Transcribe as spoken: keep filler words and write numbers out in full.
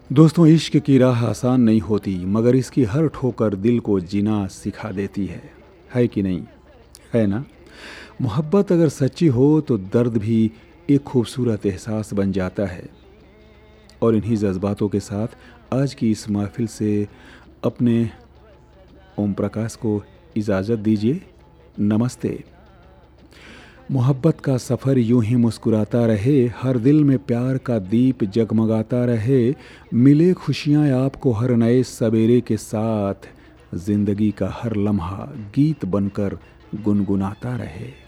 दोस्तों, इश्क की राह आसान नहीं होती, मगर इसकी हर ठोकर दिल को जीना सिखा देती है है कि नहीं? है ना? मोहब्बत अगर सच्ची हो तो दर्द भी एक खूबसूरत एहसास बन जाता है। और इन्हीं जज्बातों के साथ आज की इस महफिल से अपने ओम प्रकाश को इजाज़त दीजिए। नमस्ते। मोहब्बत का सफ़र यूं ही मुस्कुराता रहे, हर दिल में प्यार का दीप जगमगाता रहे, मिले खुशियाँ आपको हर नए सवेरे के साथ, ज़िंदगी का हर लम्हा गीत बनकर गुनगुनाता रहे।